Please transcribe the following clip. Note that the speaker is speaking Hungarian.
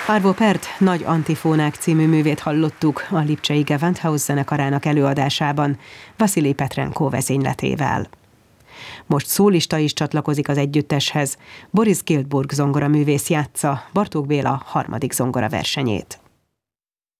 Arvo Pärt Nagy antifónák című művét hallottuk a lipcsei Gewandhaus zenekarának előadásában, Vasilij Petrenko vezényletével. Most szólista is csatlakozik az együtteshez. Boris Giltburg zongoraművész játsza Bartók Béla harmadik zongoraversenyét.